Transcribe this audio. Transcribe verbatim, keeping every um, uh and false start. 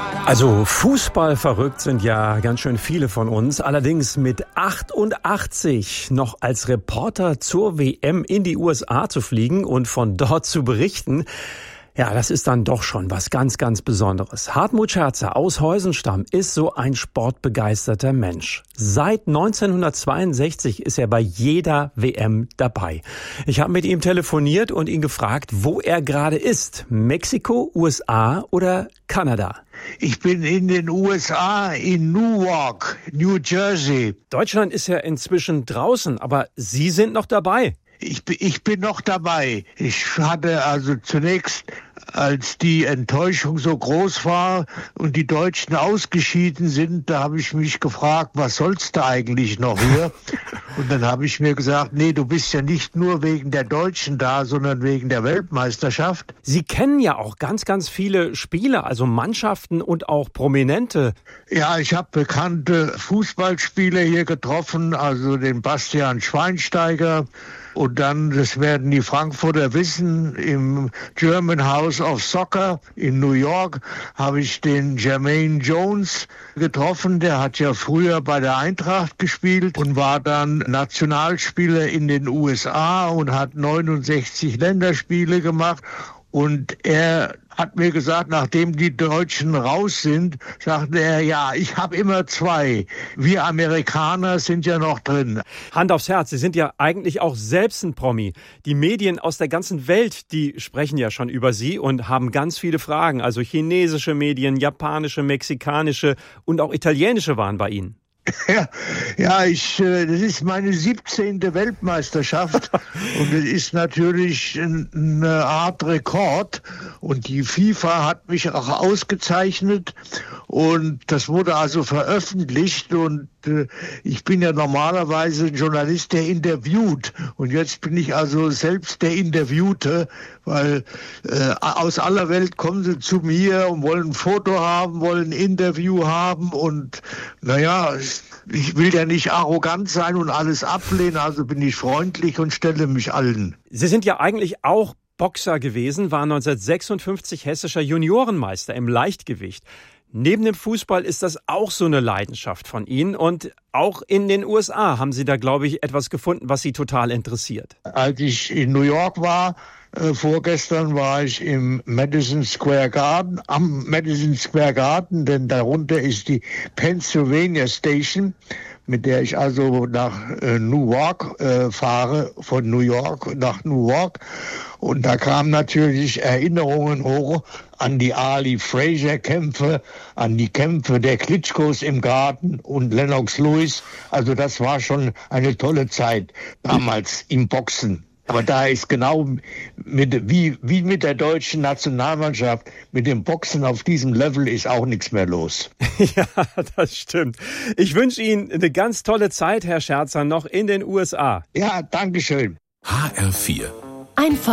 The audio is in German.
Also Fußball verrückt sind ja ganz schön viele von uns. Allerdings mit achtundachtzig noch als Reporter zur W M in die U S A zu fliegen und von dort zu berichten, ja, das ist dann doch schon was ganz, ganz Besonderes. Hartmut Scherzer aus Heusenstamm ist so ein sportbegeisterter Mensch. Seit neunzehnhundertzweiundsechzig ist er bei jeder W M dabei. Ich habe mit ihm telefoniert und ihn gefragt, wo er gerade ist. Mexiko, U S A oder Kanada? Ich bin in den U S A, in Newark, New Jersey. Deutschland ist ja inzwischen draußen, aber Sie sind noch dabei. Ich, ich bin noch dabei. Ich hatte also zunächst, als die Enttäuschung so groß war und die Deutschen ausgeschieden sind, da habe ich mich gefragt, was soll's da eigentlich noch hier? Und dann habe ich mir gesagt, nee, du bist ja nicht nur wegen der Deutschen da, sondern wegen der Weltmeisterschaft. Sie kennen ja auch ganz, ganz viele Spieler, also Mannschaften und auch Prominente. Ja, ich habe bekannte Fußballspieler hier getroffen, also den Bastian Schweinsteiger. Und dann, das werden die Frankfurter wissen, im German House of Soccer in New York habe ich den Jermaine Jones getroffen. Der hat ja früher bei der Eintracht gespielt und war dann Nationalspieler in den U S A und hat neunundsechzig Länderspiele gemacht. Und er hat mir gesagt, nachdem die Deutschen raus sind, sagte er, ja, ich habe immer zwei. Wir Amerikaner sind ja noch drin. Hand aufs Herz, Sie sind ja eigentlich auch selbst ein Promi. Die Medien aus der ganzen Welt, die sprechen ja schon über Sie und haben ganz viele Fragen. Also chinesische Medien, japanische, mexikanische und auch italienische waren bei Ihnen. Ja, ja, ich, das ist meine siebzehnte Weltmeisterschaft und es ist natürlich eine Art Rekord und die FIFA hat mich auch ausgezeichnet und das wurde also veröffentlicht und äh, ich bin ja normalerweise ein Journalist, der interviewt und jetzt bin ich also selbst der Interviewte, weil äh, aus aller Welt kommen sie zu mir und wollen ein Foto haben, wollen ein Interview haben und naja, ich will ja nicht arrogant sein und alles ablehnen, also bin ich freundlich und stelle mich allen. Sie sind ja eigentlich auch Boxer gewesen, waren neunzehnhundertsechsundfünfzig hessischer Juniorenmeister im Leichtgewicht. Neben dem Fußball ist das auch so eine Leidenschaft von Ihnen und auch in den U S A haben Sie da, glaube ich, etwas gefunden, was Sie total interessiert. Als ich in New York war, äh, vorgestern war ich im Madison Square Garden, am Madison Square Garden, denn darunter ist die Pennsylvania Station, mit der ich also nach äh, Newark äh, fahre, von New York nach Newark. Und da kamen natürlich Erinnerungen hoch an die Ali Frazier-Kämpfe, an die Kämpfe der Klitschkos im Garten und Lennox Lewis. Also das war schon eine tolle Zeit damals im Boxen. Aber da ist genau mit, wie, wie mit der deutschen Nationalmannschaft, mit dem Boxen auf diesem Level ist auch nichts mehr los. Ja, das stimmt. Ich wünsche Ihnen eine ganz tolle Zeit, Herr Scherzer, noch in den U S A. Ja, danke schön. H R vier. Einfach